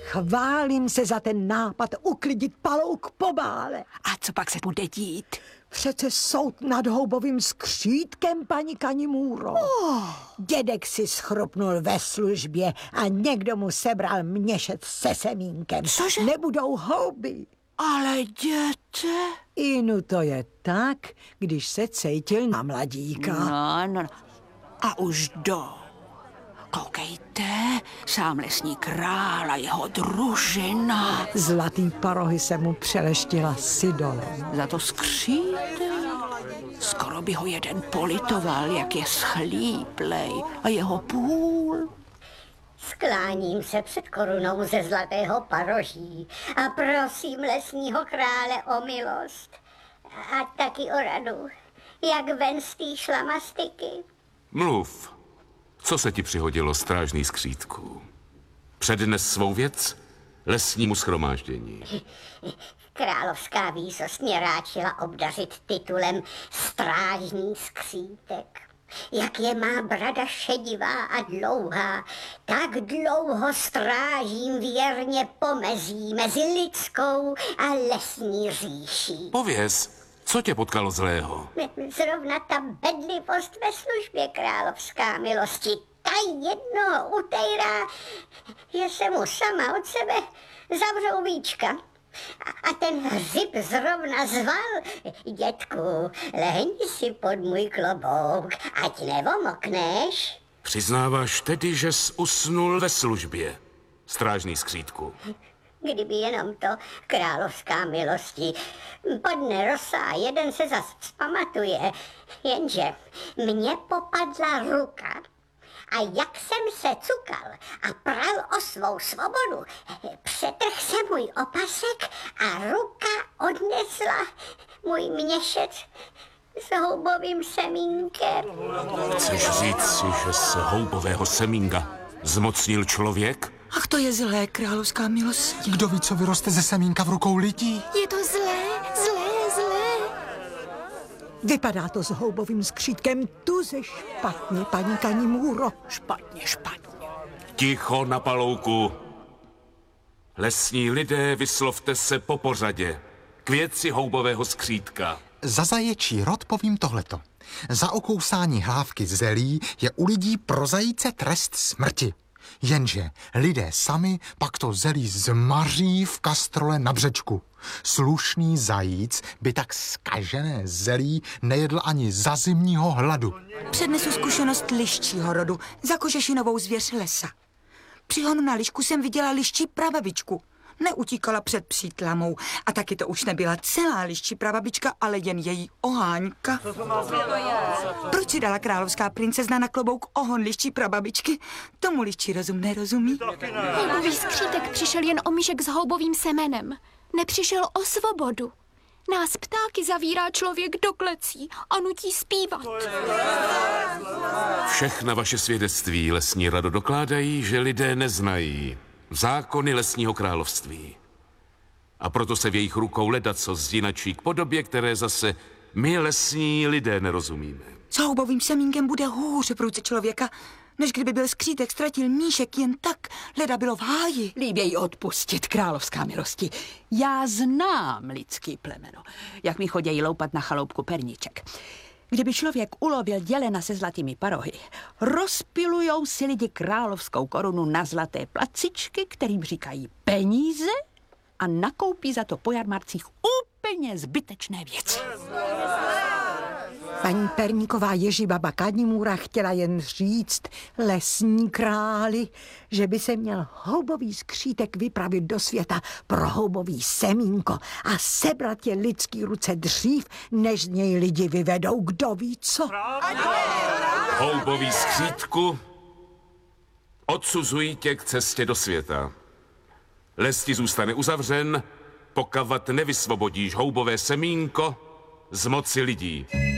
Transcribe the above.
Chválím se za ten nápad uklidit Palouk po bále. A co pak se bude dít? Přece soud nad Houbovým skřítkem, paní Kanimůro. Dědek si schropnul ve službě a někdo mu sebral měšec se semínkem. Cože? Nebudou houby. Ale děte... Inu to je tak, když se cítil na mladíka. No. A už jdou. Koukejte, sám lesní král a jeho družina. Zlatý parohy se mu přeleštila sidolem. Za to skřítek. Skoro by ho jeden politoval, jak je schlíplej. A jeho půl. Skláním se před korunou ze zlatého paroží a prosím lesního krále o milost. A taky o radu, jak ven z té šlamastiky. Mluv. Co se ti přihodilo, strážný skřítku? Přednes svou věc lesnímu shromáždění. Královská výsost mě ráčila obdařit titulem strážný skřítek. Jak je má brada šedivá a dlouhá, tak dlouho strážím věrně pomezí mezi lidskou a lesní říší. Pověz, co tě potkalo zlého? Zrovna ta bedlivost ve službě, královská milosti. Ta jednoho utejrá, že se mu sama od sebe zavřou víčka. A ten hřib zrovna zval: dětku, lehni si pod můj klobouk, ať nevomokneš. Přiznáváš tedy, že jsi usnul ve službě, strážný skřítku? Kdyby jenom to, královská milosti. Padne rosa a jeden se zas vzpamatuje. Jenže mě popadla ruka a jak jsem se cukal a pral o svou svobodu, přetrh se můj opasek a ruka odnesla můj měšec s houbovým semínkem. Chceš říct, že z houbového semínka zmocnil člověk? Ach, to je zlé, královská milost. Kdo ví, co vyroste ze semínka v rukou lidí? Je to zlé. Vypadá to s Houbovým skřítkem tuze špatně, paní Kanimůro. Špatně. Ticho na Palouku. Lesní lidé, vyslovte se po pořadě. K věci houbového skřítka. Za zaječí rod povím tohleto. Za okousání hlávky zelí je u lidí pro zajíce trest smrti. Jenže lidé sami pak to zelí zmaří v kastrole na břečku. Slušný zajíc by tak zkažené zelí nejedl ani za zimního hladu. Přednesu zkušenost liščího rodu za kožešinovou zvěř lesa. Při honu na lišku jsem viděla liščí prababičku. Neutíkala před přítlamou a taky to už nebyla celá liščí prababička, ale jen její oháňka. Proč si dala královská princezna na klobouk ohon liščí prababičky? Tomu liščí rozum nerozumí. Houbový skřítek přišel jen o myšek s houbovým semenem. Nepřišel o svobodu. Nás ptáky zavírá člověk do klecí a nutí zpívat. Všechna vaše svědectví, lesní rado, dokládají, že lidé neznají zákony lesního království. A proto se v jejich rukou ledaco zdinačí k podobě, které zase my lesní lidé nerozumíme. S houbovým semínkem bude hůř v ruce člověka, než kdyby byl skřítek ztratil míšek jen tak, leda bylo v háji. Líběj odpustit, královská milosti. Já znám lidský plemeno, jak mi chodějí loupat na chaloupku perníček. Kdyby člověk ulovil dělena se zlatými parohy, rozpilujou si lidi královskou korunu na zlaté placičky, kterým říkají peníze, a nakoupí za to po jarmarcích úplně zbytečné věci. Paní Perníková Ježibaba Kanimůra chtěla jen říct lesní králi, že by se měl houbový skřítek vypravit do světa pro houbový semínko a sebrat je lidský ruce dřív, než z něj lidi vyvedou kdo ví co. Houbový skřítku, odsuzují tě k cestě do světa. Les ti zůstane uzavřen, pokavat nevysvobodíš houbové semínko z moci lidí.